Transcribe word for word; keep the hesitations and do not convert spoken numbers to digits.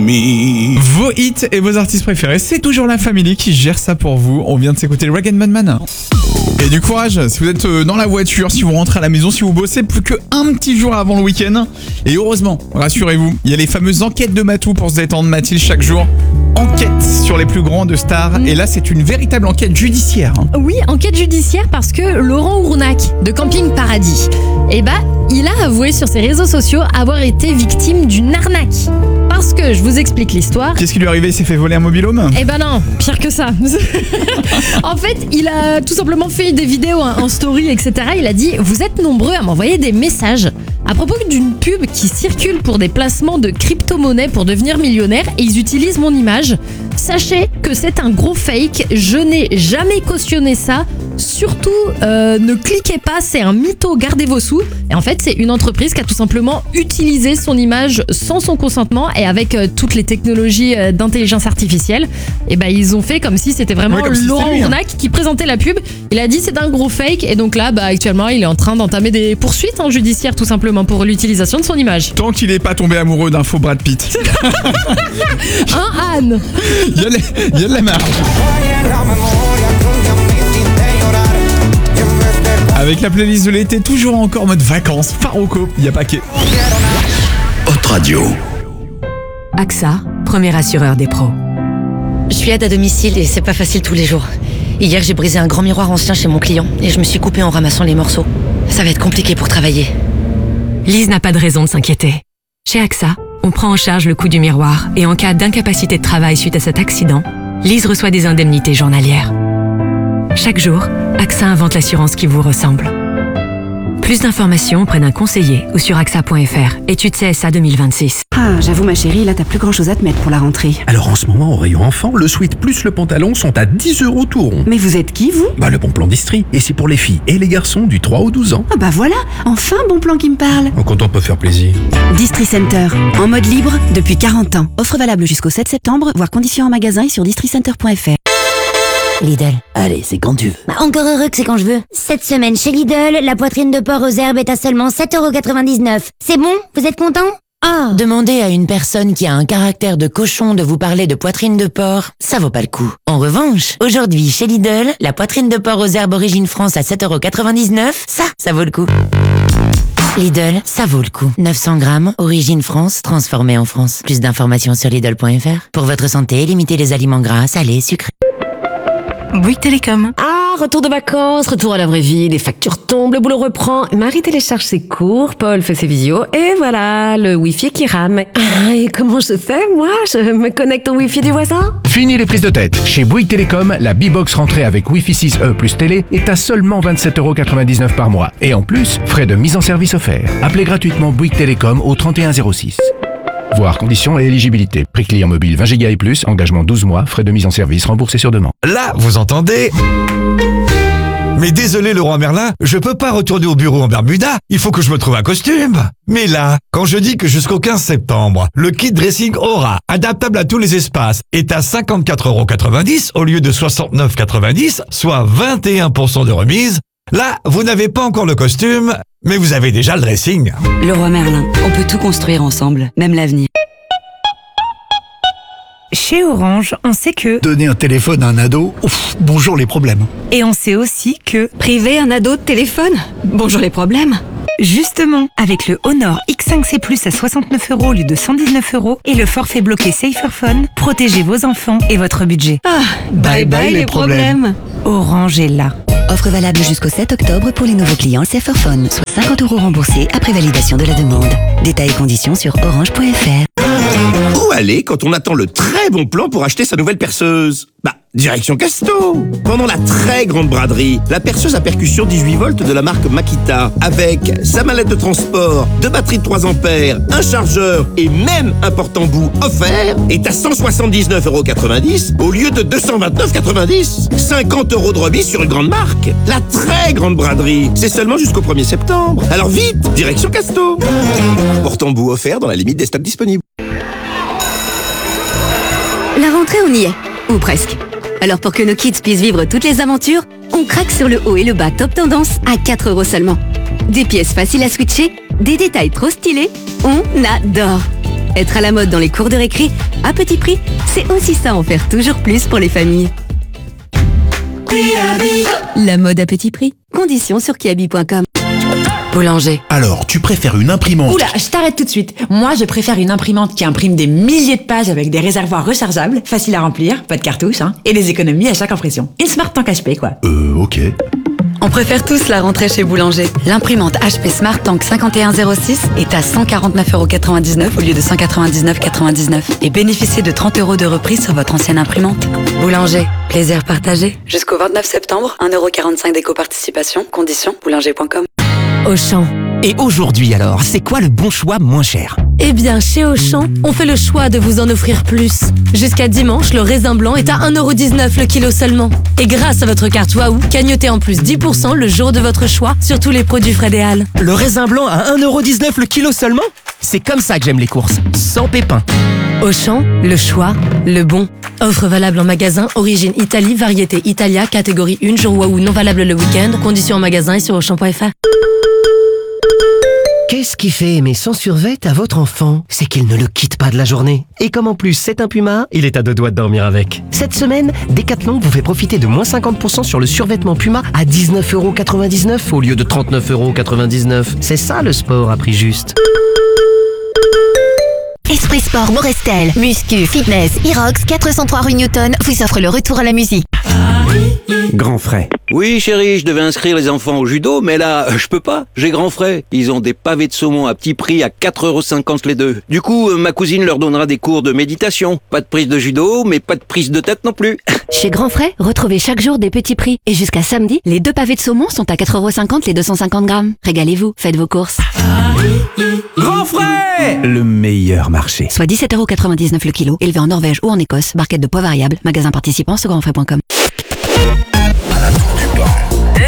me. Vos hits et vos artistes préférés, c'est toujours la famille qui gère ça pour vous. On vient de s'écouter le Rag and Man. Et du courage, si vous êtes dans la voiture, si vous rentrez à la maison, si vous bossez plus qu'un petit jour avant le week-end. Et heureusement, rassurez-vous, il y a les fameuses enquêtes de Matou pour se détendre. Mathilde, chaque jour, enquête sur les plus grands de stars. Et là, c'est une véritable enquête judiciaire. Oui, enquête judiciaire parce que Laurent Ournac de Camping Paradis, eh ben, il a avoué sur ses réseaux sociaux avoir été victime d'une arnaque. Parce que, je vous explique l'histoire. Qu'est-ce qui lui est arrivé? Il s'est fait voler un mobil-home? Eh ben non, pire que ça. En fait, il a tout simplement fait des vidéos en story, et cetera. Il a dit « Vous êtes nombreux à m'envoyer des messages à propos d'une pub qui circule pour des placements de crypto-monnaies pour devenir millionnaire et ils utilisent mon image. Sachez que c'est un gros fake, je n'ai jamais cautionné ça. Surtout, euh, ne cliquez pas, c'est un mytho, gardez vos sous. » Et en fait, c'est une entreprise qui a tout simplement utilisé son image sans son consentement et avec euh, toutes les technologies euh, d'intelligence artificielle. Et ben, ils ont fait comme si c'était vraiment ouais, si Laurent lui, hein. Ournac qui présentait la pub. Il a dit c'est un gros fake et donc là, bah, actuellement, il est en train d'entamer des poursuites hein, judiciaires tout simplement pour l'utilisation de son image. Tant qu'il n'est pas tombé amoureux d'un faux Brad Pitt. Hein, Anne? Il y a, les, il y a de la marge. Avec la playlist de l'été, toujours encore en mode vacances, Farouco, il y a paquet. Hot Radio. A X A, premier assureur des pros. Je suis aide à domicile et c'est pas facile tous les jours. Hier, j'ai brisé un grand miroir ancien chez mon client et je me suis coupée en ramassant les morceaux. Ça va être compliqué pour travailler. Lise n'a pas de raison de s'inquiéter. Chez A X A, on prend en charge le coût du miroir et en cas d'incapacité de travail suite à cet accident, Lise reçoit des indemnités journalières. Chaque jour, A X A invente l'assurance qui vous ressemble. Plus d'informations auprès d'un conseiller ou sur A X A point F R. Étude C S A deux mille vingt-six. Ah, j'avoue ma chérie, là t'as plus grand chose à te mettre pour la rentrée. Alors en ce moment, au rayon enfant, le sweat plus le pantalon sont à dix euros tout rond. Mais vous êtes qui, vous? Bah le bon plan d'Istrie. Et c'est pour les filles et les garçons du trois au douze ans. Ah bah voilà, enfin bon plan qui me parle. Oh, quand on peut faire plaisir. Distri Center, en mode libre depuis quarante ans. Offre valable jusqu'au sept septembre, voire conditions en magasin et sur districenter point F R. Lidl. Allez, c'est quand tu veux. Bah, encore heureux que c'est quand je veux. Cette semaine chez Lidl, la poitrine de porc aux herbes est à seulement sept euros quatre-vingt-dix-neuf. C'est bon? Vous êtes content? Ah. Demandez à une personne qui a un caractère de cochon de vous parler de poitrine de porc, ça vaut pas le coup. En revanche, aujourd'hui chez Lidl, la poitrine de porc aux herbes origine France à sept euros quatre-vingt-dix-neuf, ça, ça vaut le coup. Lidl, ça vaut le coup. neuf cents grammes, origine France, transformée en France. Plus d'informations sur Lidl point F R. Pour votre santé, limitez les aliments gras, salés, sucrés. Bouygues Télécom. Ah, retour de vacances, retour à la vraie vie, les factures tombent, le boulot reprend, Marie télécharge ses cours, Paul fait ses visios, et voilà, le Wi-Fi qui rame. Ah, et comment je fais, moi? Je me connecte au Wi-Fi du voisin? Fini les prises de tête. Chez Bouygues Télécom, la B-Box rentrée avec Wi-Fi six E plus télé est à seulement vingt-sept euros quatre-vingt-dix-neuf par mois. Et en plus, frais de mise en service offerts. Appelez gratuitement Bouygues Télécom au trente et un zéro six. Voir conditions et éligibilité. Prix client mobile vingt giga et plus, engagement douze mois, frais de mise en service remboursés sur demande. Là, vous entendez? Mais désolé Leroy Merlin, je peux pas retourner au bureau en Bermuda, il faut que je me trouve un costume. Mais là, quand je dis que jusqu'au quinze septembre, le kit dressing Aura, adaptable à tous les espaces, est à cinquante-quatre euros quatre-vingt-dix au lieu de soixante-neuf euros quatre-vingt-dix, soit vingt et un pour cent de remise, là, vous n'avez pas encore le costume, mais vous avez déjà le dressing. Leroy Merlin, on peut tout construire ensemble, même l'avenir. Chez Orange, on sait que... Donner un téléphone à un ado, ouf, bonjour les problèmes. Et on sait aussi que... Priver un ado de téléphone? Bonjour les problèmes. Justement, avec le Honor X cinq C plus à soixante-neuf euros au lieu de cent dix-neuf euros et le forfait bloqué Saferphone, protégez vos enfants et votre budget. Ah, bye bye, bye les problèmes. problèmes. Orange est là. Offre valable jusqu'au sept octobre pour les nouveaux clients Saferphone, soit cinquante euros remboursés après validation de la demande. Détails et conditions sur orange point F R. Où aller quand on attend le très bon plan pour acheter sa nouvelle perceuse? Bah, direction Casto. Pendant la très grande braderie, la perceuse à percussion dix-huit volts de la marque Makita, avec sa mallette de transport, deux batteries de trois ampères, un chargeur et même un porte-embout offert, est à cent soixante-dix-neuf euros quatre-vingt-dix au lieu de deux cent vingt-neuf euros quatre-vingt-dix. cinquante euros de remise sur une grande marque. La très grande braderie, c'est seulement jusqu'au premier septembre. Alors vite, direction Casto. Porte-embout offert dans la limite des stocks disponibles. La rentrée, on y est. Ou presque. Alors pour que nos kids puissent vivre toutes les aventures, on craque sur le haut et le bas top tendance à quatre euros seulement. Des pièces faciles à switcher, des détails trop stylés, on adore. Être à la mode dans les cours de récré, à petit prix, c'est aussi ça en faire toujours plus pour les familles. La mode à petit prix. Conditions sur kiabi point com. Boulanger. Alors, tu préfères une imprimante? Oula, je t'arrête tout de suite. Moi, je préfère une imprimante qui imprime des milliers de pages avec des réservoirs rechargeables, faciles à remplir, pas de cartouches, hein, et des économies à chaque impression. Une Smart Tank H P, quoi. Euh, ok. On préfère tous la rentrée chez Boulanger. L'imprimante H P Smart Tank cinquante et un zéro six est à cent quarante-neuf euros quatre-vingt-dix-neuf au lieu de cent quatre-vingt-dix-neuf euros quatre-vingt-dix-neuf et bénéficiez de trente euros de reprise sur votre ancienne imprimante. Boulanger. Plaisir partagé. Jusqu'au vingt-neuf septembre, un euro quarante-cinq d'éco-participation. Conditions boulanger point com. Auchan. Et aujourd'hui alors, c'est quoi le bon choix moins cher? Eh bien, chez Auchan, on fait le choix de vous en offrir plus. Jusqu'à dimanche, le raisin blanc est à un euro dix-neuf le kilo seulement. Et grâce à votre carte Waouh, cagnotez en plus dix pour cent le jour de votre choix sur tous les produits Fred et Al. Le raisin blanc à un euro dix-neuf le kilo seulement? C'est comme ça que j'aime les courses, sans pépins. Auchan, le choix, le bon. Offre valable en magasin, origine Italie, variété Italia, catégorie un, jour Waouh non valable le week-end. Conditions en magasin et sur auchan point f r. Qu'est-ce qui fait aimer son survêt à votre enfant? C'est qu'il ne le quitte pas de la journée. Et comme en plus c'est un Puma, il est à deux doigts de dormir avec. Cette semaine, Decathlon vous fait profiter de moins cinquante pour cent sur le survêtement Puma à dix-neuf euros quatre-vingt-dix-neuf au lieu de trente-neuf euros quatre-vingt-dix-neuf. C'est ça le sport à prix juste. Esprit Sport Morestel, Muscu, Fitness, Irox, quatre cent trois rue Newton vous offre le retour à la musique. Grand frais. Oui chérie, je devais inscrire les enfants au judo, mais là, je peux pas, j'ai grand frais. Ils ont des pavés de saumon à petit prix à quatre euros cinquante les deux. Du coup, ma cousine leur donnera des cours de méditation. Pas de prise de judo, mais pas de prise de tête non plus. Chez Grand Frais, retrouvez chaque jour des petits prix. Et jusqu'à samedi, les deux pavés de saumon sont à quatre euros cinquante les deux cent cinquante grammes. Régalez-vous, faites vos courses. Grand frais! Le meilleur marché. Soit dix-sept euros quatre-vingt-dix-neuf le kilo, élevé en Norvège ou en Écosse. Barquette de poids variable. Magasin participant sur grand frais point com.